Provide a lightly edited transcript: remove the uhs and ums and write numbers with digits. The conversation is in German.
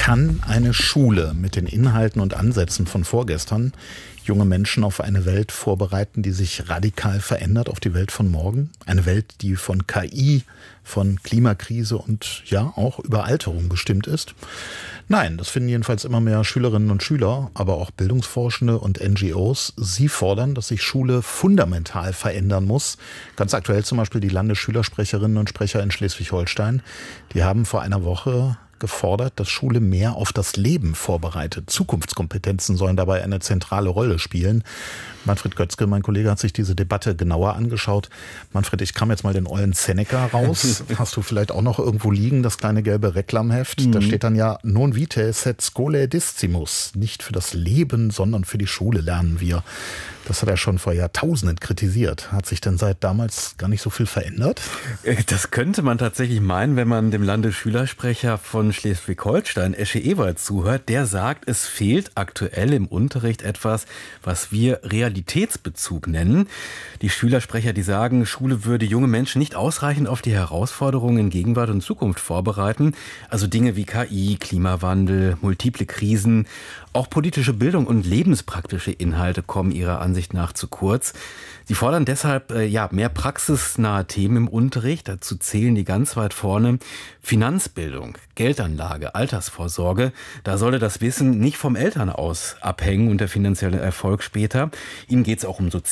Kann eine Schule mit den Inhalten und Ansätzen von vorgestern junge Menschen auf eine Welt vorbereiten, die sich radikal verändert, auf die Welt von morgen? Eine Welt, die von KI, von Klimakrise und ja auch Überalterung bestimmt ist? Nein, das finden jedenfalls immer mehr Schülerinnen und Schüler, aber auch Bildungsforschende und NGOs. Sie fordern, dass sich Schule fundamental verändern muss. Ganz aktuell zum Beispiel die Landesschülersprecherinnen und Sprecher in Schleswig-Holstein. Die haben vor einer Woche gefordert, dass Schule mehr auf das Leben vorbereitet. Zukunftskompetenzen sollen dabei eine zentrale Rolle spielen. Manfred Götzke, mein Kollege, hat sich diese Debatte genauer angeschaut. Manfred, ich kam jetzt mal den ollen Seneca raus. Hast du vielleicht auch noch irgendwo liegen, das kleine gelbe Reklamheft? Da steht dann ja, non vitae sed scholae discimus. Nicht für das Leben, sondern für die Schule lernen wir. Das hat er schon vor Jahrtausenden kritisiert. Hat sich denn seit damals gar nicht so viel verändert? Das könnte man tatsächlich meinen, wenn man dem Landesschülersprecher von Schleswig-Holstein, Esche Ewald, zuhört. Der sagt, es fehlt aktuell im Unterricht etwas, was wir Realitätsbezug nennen. Die Schülersprecher, die sagen, Schule würde junge Menschen nicht ausreichend auf die Herausforderungen in Gegenwart und Zukunft vorbereiten. Also Dinge wie KI, Klimawandel, multiple Krisen. Auch politische Bildung und lebenspraktische Inhalte kommen ihrer Ansicht nach zu kurz. Sie fordern deshalb mehr praxisnahe Themen im Unterricht. Dazu zählen die ganz weit vorne Finanzbildung, Geldanlage, Altersvorsorge. Da solle das Wissen nicht vom Elternhaus abhängen und der finanzielle Erfolg später. Ihnen geht es auch um